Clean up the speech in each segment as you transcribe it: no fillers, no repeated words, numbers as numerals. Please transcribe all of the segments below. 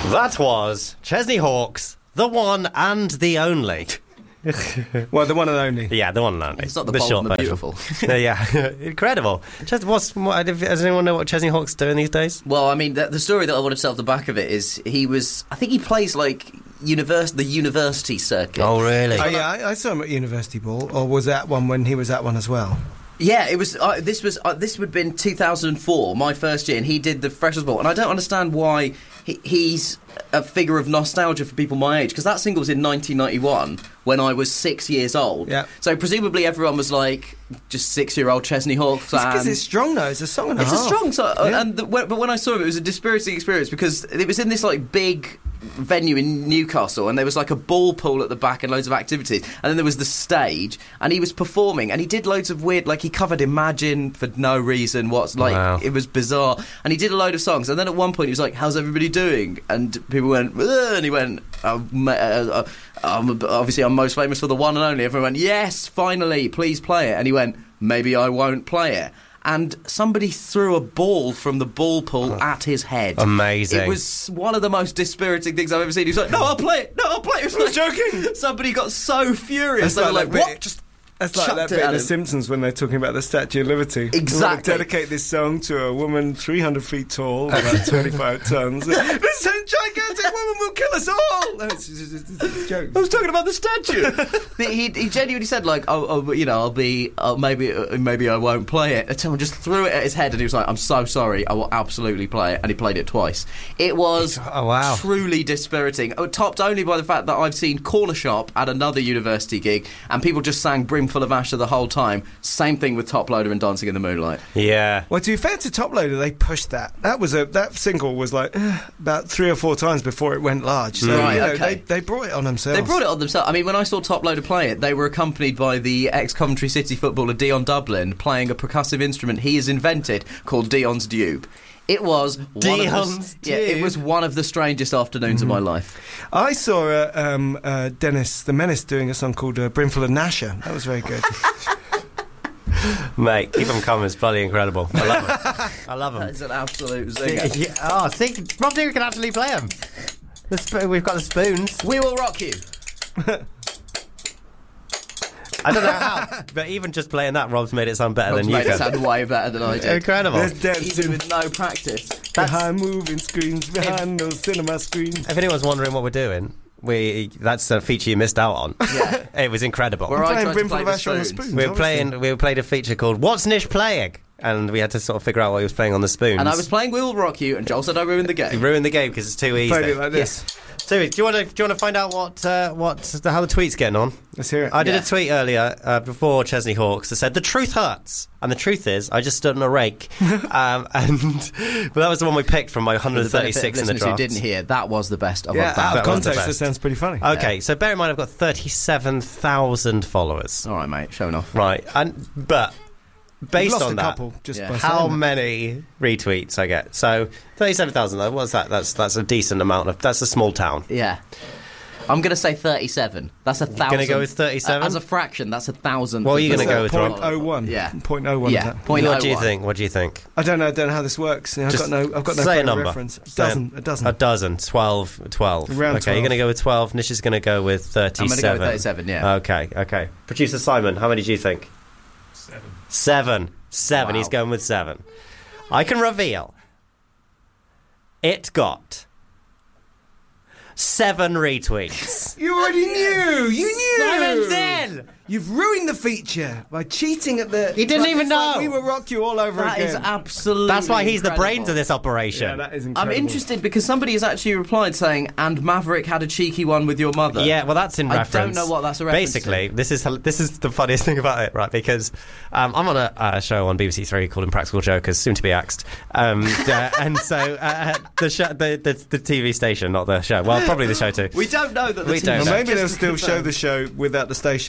That was Chesney Hawkes, the one and the only. Well, the one and only. Yeah, the one and only. It's not the bold short and the version. beautiful. Yeah, incredible. Does anyone know what Chesney Hawkes doing these days? Well, I mean, the story that I want to tell off the back of it is I think he plays like the university circuit. Oh, really? Oh, yeah, I saw him at University Ball, or was that one when he was at one as well? Yeah, it was. This would have been 2004, my first year, and he did the Freshers' Ball. And I don't understand why he's a figure of nostalgia for people my age, because that single was in 1991 when I was 6 years old. Yeah. So presumably everyone was like just 6-year-old Chesney Hawkes fans. Because it's strong though. It's a song and a half. It's a strong song, Yeah. but when I saw him, it was a dispiriting experience because it was in this like big venue in Newcastle, and there was like a ball pool at the back and loads of activities, and then there was the stage, and he was performing, and he did loads of weird, like he covered Imagine for no reason. Wow. It was bizarre, and he did a load of songs, and then at one point he was like, "How's everybody doing?" And people went, "Ugh," and he went, "Obviously I'm most famous for the one and only." Everyone went, "Yes, finally, please play it," and he went, "Maybe I won't play it." And somebody threw a ball from the ball pool at his head. Amazing. It was one of the most dispiriting things I've ever seen. He was like, "No, I'll play it. No, I'll play it." It was like, joking. Somebody got so furious. They were like, "What?" Just That's like chucked that it bit at in The him. Simpsons when they're talking about the Statue of Liberty. Exactly. We want to dedicate this song to a woman 300 feet tall, about 25 tons. This gigantic woman will kill us all! No, it's a joke. I was talking about the statue. he genuinely said, like, maybe I won't play it. And someone just threw it at his head, and he was like, "I'm so sorry, I will absolutely play it." And he played it twice. It was truly dispiriting. Topped only by the fact that I've seen Corner Shop at another university gig, and people just sang Brimful of Asher the whole time. Same thing with Top Loader and Dancing in the Moonlight. Yeah. Well, to be fair to Top Loader, they pushed that. That single was like about 3 or 4 times before it went large. So, Right, you know, okay. they brought it on themselves. They brought it on themselves. I mean, when I saw Top Loader play it, they were accompanied by the ex-Coventry City footballer Dion Dublin playing a percussive instrument he has invented called Dion's Dube. It was it was one of the strangest afternoons of my life. I saw Dennis the Menace doing a song called Brimful of Nasher. That was very good. Mate, keep them coming. It's bloody incredible. I love them. I love them. That's an absolute zinger. Yeah. Oh, see, Rob Digger can actually play them. We've got the spoons. We will rock you. I don't know how, but even just playing that, Rob's made it sound better Rob's than you made it can. sound way better than I did. Incredible. There's Even dancing with no practice. behind moving screens, behind those cinema screens. If anyone's wondering what we're doing, that's a feature you missed out on. Yeah. It was incredible. Where I playing tried to Brimful play of the Asher on the spoons. spoons. We played a feature called "What's Nish Playing?" and we had to sort of figure out what he was playing on the spoons. And I was playing We Will Rock You, and Joel said I ruined the You game. ruined the game because it's too easy. Played it like this. So, do you want to find out how the tweet's getting on? Let's hear it. I did Yeah. a tweet earlier before Chesney Hawkes that said the truth hurts, and the truth is I just stood on a rake, but that was the one we picked from my For the benefit 136 of in the listeners draft. who didn't hear, that was the best of Yeah, our out band. of That was the context, that best. sounds pretty funny. Okay, so bear in mind I've got 37,000 followers. All right, mate, showing off. Right, but We've based lost on a that, couple just Yeah. by how saying that. many retweets I get? So 37,000. What's that? That's a decent amount of. That's a small town. Yeah. I'm going to say 37. That's 1,000. Gonna go with 37? As a fraction, that's 1,000. What are you Is gonna that go with, Rob? 0.01? Yeah. 0.01. Yeah. Is that? Point What do you 0.01. think? What do you think? I don't know how this works. You know, I've Just got no say a frame of number. reference. A Say dozen. A dozen. 12. Around Okay, you're 12. going to go with 12. Nish is going to go with 37. I'm going to go with 37, yeah. Okay. Producer Simon, how many do you think? 7. Wow. He's going with 7. I can reveal it got 7 retweets. You already knew. You knew. Simon's in. You've ruined the feature by cheating at the. He didn't even it's like know. We will rock you all over That again. is absolutely That's why he's the incredible. brains of this operation. Yeah, that is I'm incredible. interested because somebody has actually replied saying, "And Maverick had a cheeky one with your mother." Yeah, well, that's in I reference. don't know what that's a reference Basically, to. this is the funniest thing about it, right? Because I'm on a show on BBC Three called Impractical Jokers, soon to be axed, and so the show, the TV station, not the show. Well, probably the show too. We don't know that the We TV don't Well, know. maybe just they'll to still show confirm. the show without the station. It will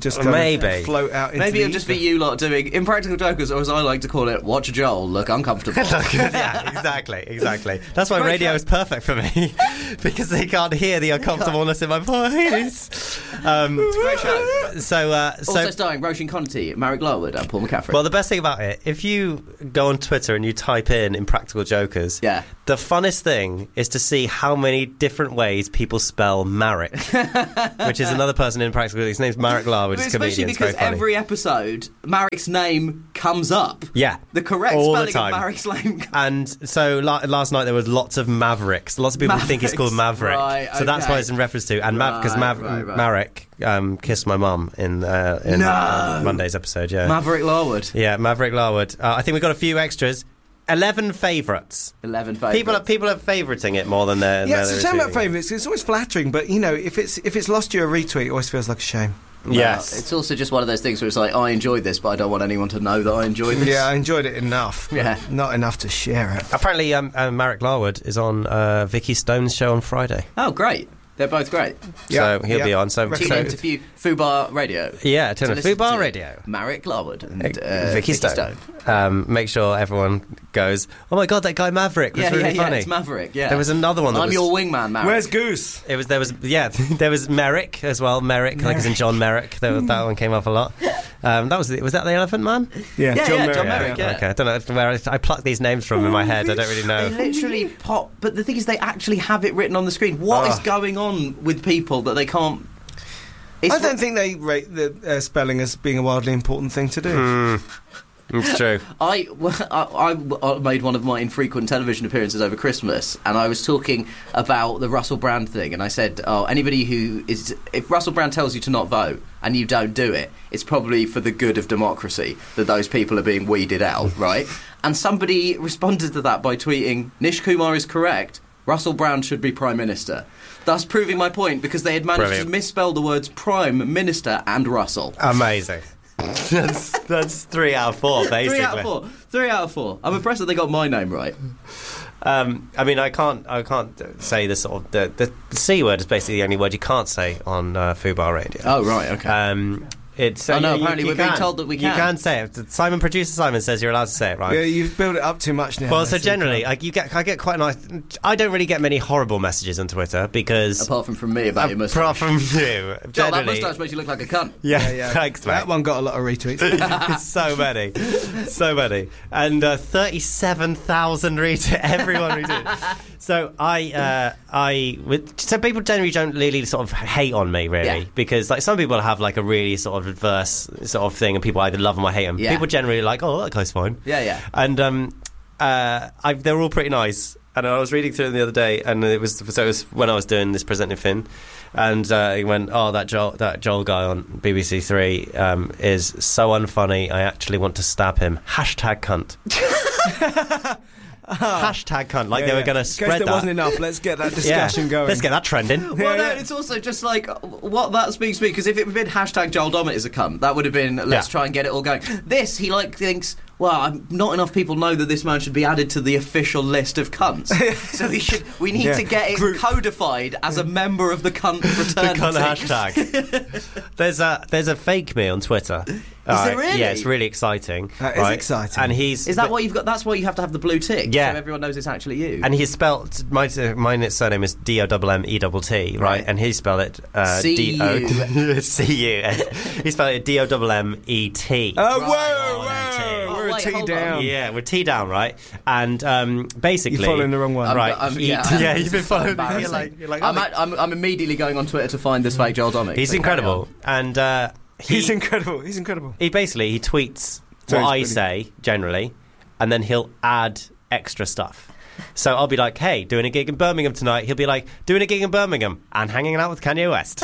just kind maybe of float out into Maybe the it'll just be ether. you lot doing Impractical Jokers, or as I like to call it, Watch Joel look uncomfortable. yeah, exactly. That's why radio is perfect for me because they can't hear the uncomfortableness in my voice. Great show. So, Also starring Roisin Conti, Marek Larwood, and Paul McCaffrey. well, the best thing about it, if you go on Twitter and you type in Impractical Jokers, Yeah. the funnest thing is to see how many different ways people spell Marek, which is another person in Impractical. His name's Marek Larwood. He's a Especially comedian. It's because very funny. every episode, Marek's name comes up. Yeah. The correct All the spelling time. of Marek's name. And so last night there was lots of Mavericks. Lots of people think it's called Maverick. Right, So that's okay. what it's in reference to. And because Right. Marek kissed my mum in Monday's episode. Yeah, Maverick Larwood. yeah, Maverick Larwood. I think we've got a few extras. 11 favourites. 11 favourites. People are favouriting it more than they're. Yeah, they're it's a shame about retweeting. favourites. It's always flattering, but you know, if it's lost you a retweet, it always feels like a shame. Yes. It's also just one of those things where it's like, I enjoyed this, but I don't want anyone to know that I enjoyed this. Yeah, I enjoyed it enough. Yeah. Not enough to share it. Apparently, Marek Larwood is on Vicky Stone's show on Friday. Oh, great. They're both great. So he'll be on. So, Tune in to Fubar Radio. yeah, turn To on listen Fubar to Radio. Marek Larwood and Vicky Stone. Make sure everyone goes, oh my god, that guy Maverick was really funny. It's Maverick, yeah. There was another one that I'm was... your wingman, Marek. Where's Goose? There was Merrick as well. Merrick, like as in John Merrick. That one came up a lot. Was that the Elephant Man? Yeah, John Merrick, yeah. Okay, I don't know where I plucked these names from in my head. I don't really know. They literally pop, but the thing is, they actually have it written on the screen. What is going on with people that they can't? I don't think they rate the spelling as being a wildly important thing to do. It's true. I made one of my infrequent television appearances over Christmas, and I was talking about the Russell Brand thing, and I said, anybody who is... If Russell Brand tells you to not vote, and you don't do it, it's probably for the good of democracy that those people are being weeded out, right? And somebody responded to that by tweeting, Nish Kumar is correct, Russell Brand should be Prime Minister. Thus proving my point, because they had managed to misspell the words Prime Minister and Russell. Amazing. That's 3 out of 4, basically. 3 out of 4. I'm impressed that they got my name right. I mean, I can't say the sort of the C word is basically the only word you can't say on Fubar Radio. Oh right, okay. It's apparently we're being told that we can. You can say it. Producer Simon says you're allowed to say it, right? Yeah, you've built it up too much now. Well, so generally, I get quite nice. I don't really get many horrible messages on Twitter because apart from me about your moustache. apart from you, Joel, that moustache makes you look like a cunt. Yeah. Thanks, mate. That one got a lot of retweets. so many, and 37,000 retweets. Everyone retweeted. So so people generally don't really sort of hate on me, really, because like some people have like a really sort of adverse sort of thing, and people either love them or hate them. Yeah. People generally are like, oh, that guy's fine. Yeah. And they're all pretty nice. And I was reading through them the other day, and it was when I was doing this presenting Finn, and he went, "Oh, that Joel guy on BBC Three is so unfunny. I actually want to stab him." #cunt. #cunt. Like they were going to spread that. There wasn't enough. Let's get that discussion going. Let's get that trending. Well, no, it's also just like what that speaks to me, because if it had been #Joel Dommett is a cunt, that would have been let's try and get it all going. This, he like thinks, well, not enough people know that this man should be added to the official list of cunts. So we need to get it codified as a member of the cunt fraternity. The cunt hashtag. There's a fake me on Twitter. Is there really? Yeah, it's really exciting. That is exciting. And is that what you've got? That's why you have to have the blue tick. Yeah. So everyone knows it's actually you. And he's spelt my surname is DOMMETT, right? And he spelled it C-U. C-U. He spelled it DOMMET. Oh, whoa! We're a T down. Yeah, we're T down, right? And basically, You're following the wrong one, right? You've been following. You're like, I'm immediately going on Twitter to find this fake Joel Dommett. He's incredible, and he's incredible. He's incredible. He tweets what I say generally, and then he'll add extra stuff. So I'll be like, "Hey, doing a gig in Birmingham tonight." He'll be like, "Doing a gig in Birmingham and hanging out with Kanye West."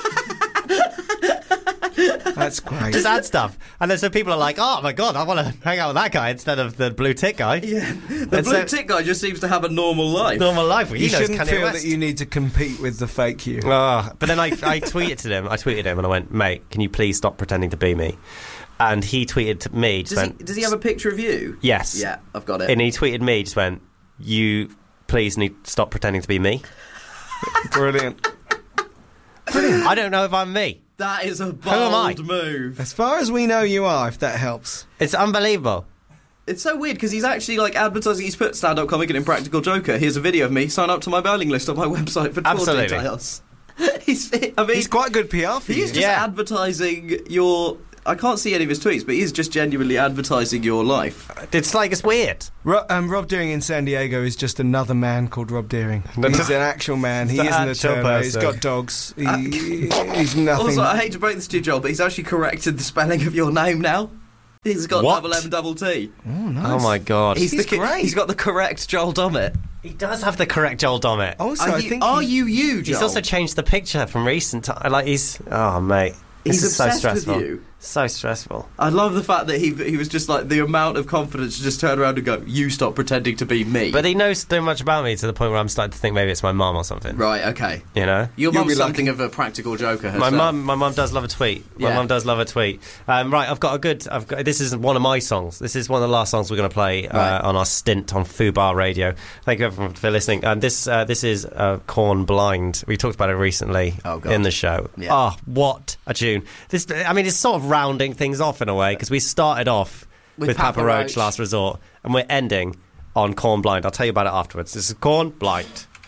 That's great. Just add stuff, and then so people are like, "Oh my god, I want to hang out with that guy instead of the blue tick guy." Yeah, the blue tick guy just seems to have a normal life. Normal life. You shouldn't feel that you need to compete with the fake you. But then I tweeted him. And I went, "Mate, can you please stop pretending to be me?" And he tweeted to me. Does he have a picture of you? Yes. Yeah, I've got it. And he tweeted me. Just went, "You please need to stop pretending to be me." Brilliant. I don't know if I'm me. That is a am I? bold move. As far as we know, you are, if that helps. It's unbelievable. It's so weird because he's actually like advertising. He's put stand-up comic and Impractical Joker. Here's a video of me. Sign up to my mailing list on my website for tour Absolutely. details. He's quite good PR for you. He's just advertising your... I can't see any of his tweets, but he's just genuinely advertising your life. It's weird. Rob Deering in San Diego is just another man called Rob Deering. He's an actual man. He isn't a turbo. He's got dogs. He's nothing. Also, I hate to break this to you, Joel, but he's actually corrected the spelling of your name now. He's got double M, double T. Oh, nice. Oh my god. He's great. He's got the correct Joel Dommett. He does have the correct Joel Dommett. Also, Are you Joel? He's also changed the picture from recent time. Like oh mate. He's This is so obsessed stressful. with you. So stressful. I love the fact that he was just like the amount of confidence to just turn around and go, "You stop pretending to be me." But he knows so much about me to the point where I'm starting to think maybe it's my mum or something. Right, okay. You know? Your You'll mum's be something lucky. of a practical joker My herself. mum does love a tweet. My Yeah. mum does love a tweet. Right, this is one of my songs. This is one of the last songs we're going to play Right. on our stint on Fubar Radio. Thank you everyone for listening. This is Corn Blind. We talked about it recently in the show. Yeah. Oh, what a tune. It's sort of rounding things off in a way, because we started off with Papa Roach, Last Resort, and we're ending on Corn Blind. I'll tell you about it afterwards. This is Corn Blind.